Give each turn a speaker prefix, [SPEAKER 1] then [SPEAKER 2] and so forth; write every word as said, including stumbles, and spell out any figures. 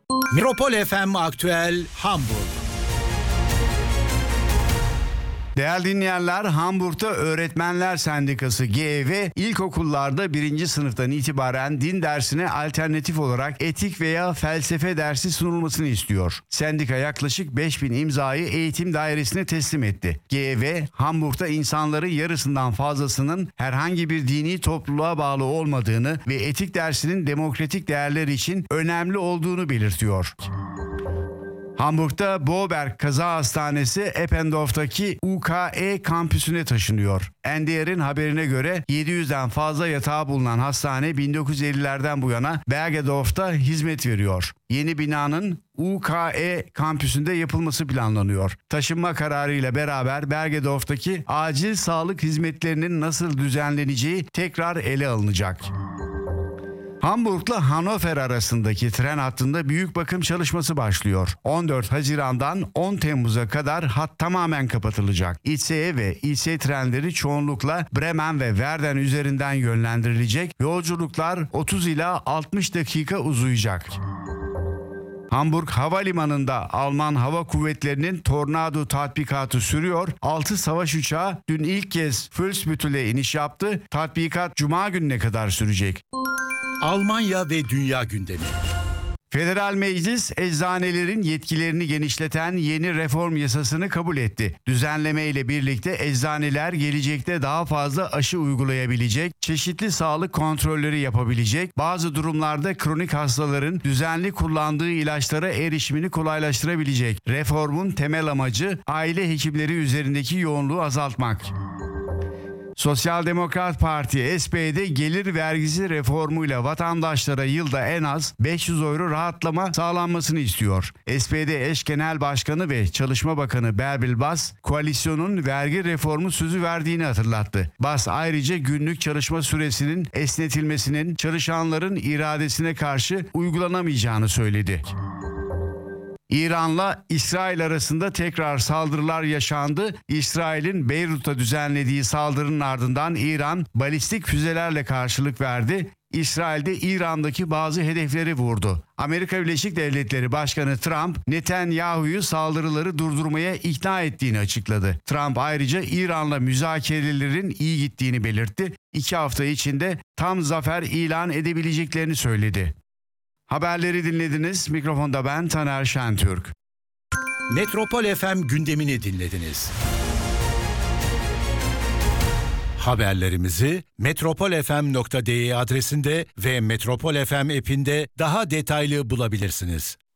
[SPEAKER 1] Metropol F M Aktüel Hamburg.
[SPEAKER 2] Değerli dinleyenler, Hamburg'da Öğretmenler Sendikası G E V ilkokullarda birinci sınıftan itibaren din dersine alternatif olarak etik veya felsefe dersi sunulmasını istiyor. Sendika yaklaşık beş bin imzayı eğitim dairesine teslim etti. G E V, Hamburg'da insanların yarısından fazlasının herhangi bir dini topluluğa bağlı olmadığını ve etik dersinin demokratik değerler için önemli olduğunu belirtiyor. Hamburg'da Boberg Kaza Hastanesi Eppendorf'taki U K E kampüsüne taşınıyor. N D R'in haberine göre yedi yüzden fazla yatağı bulunan hastane bin dokuz yüz ellilerden bu yana Bergedorf'ta hizmet veriyor. Yeni binanın U K E kampüsünde yapılması planlanıyor. Taşınma kararıyla beraber Bergedorf'taki acil sağlık hizmetlerinin nasıl düzenleneceği tekrar ele alınacak. Hamburg'la Hannover arasındaki tren hattında büyük bakım çalışması başlıyor. on dört Haziran'dan on Temmuz'a kadar hat tamamen kapatılacak. İ C E ve İ C trenleri çoğunlukla Bremen ve Verden üzerinden yönlendirilecek. Yolculuklar otuz ila altmış dakika uzayacak. Hamburg Havalimanı'nda Alman Hava Kuvvetleri'nin Tornado tatbikatı sürüyor. altı savaş uçağı dün ilk kez Fuhlsbüttel'e iniş yaptı. Tatbikat Cuma gününe kadar sürecek.
[SPEAKER 1] Almanya ve dünya gündemi.
[SPEAKER 2] Federal Meclis, eczanelerin yetkilerini genişleten yeni reform yasasını kabul etti. Düzenleme ile birlikte eczaneler gelecekte daha fazla aşı uygulayabilecek, çeşitli sağlık kontrolleri yapabilecek, bazı durumlarda kronik hastaların düzenli kullandığı ilaçlara erişimini kolaylaştırabilecek. Reformun temel amacı aile hekimleri üzerindeki yoğunluğu azaltmak. Sosyal Demokrat Parti S P D gelir vergisi reformuyla vatandaşlara yılda en az beş yüz euro rahatlama sağlanmasını istiyor. S P D eş genel başkanı ve Çalışma Bakanı Bärbel Bas, koalisyonun vergi reformu sözü verdiğini hatırlattı. Bas ayrıca günlük çalışma süresinin esnetilmesinin çalışanların iradesine karşı uygulanamayacağını söyledi. İran'la İsrail arasında tekrar saldırılar yaşandı. İsrail'in Beyrut'a düzenlediği saldırının ardından İran balistik füzelerle karşılık verdi. İsrail de İran'daki bazı hedefleri vurdu. Amerika Birleşik Devletleri Başkanı Trump, Netanyahu'yu saldırıları durdurmaya ikna ettiğini açıkladı. Trump ayrıca İran'la müzakerelerin iyi gittiğini belirtti. İki hafta içinde tam zafer ilan edebileceklerini söyledi. Haberleri dinlediniz. Mikrofonda ben Taner Şentürk.
[SPEAKER 1] Metropol F M gündemini dinlediniz. Haberlerimizi metropol f m nokta d e adresinde ve Metropol F M app'inde daha detaylı bulabilirsiniz.